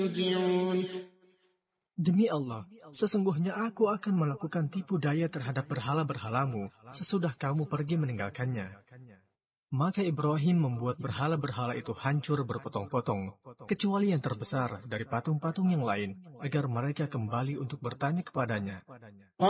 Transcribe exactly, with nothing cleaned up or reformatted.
يرجعون. Demi Allah, sesungguhnya aku akan melakukan tipu daya terhadap berhala-berhalamu sesudah kamu pergi meninggalkannya. Maka Ibrahim membuat berhala-berhala itu hancur berpotong-potong, kecuali yang terbesar dari patung-patung yang lain, agar mereka kembali untuk bertanya kepadanya.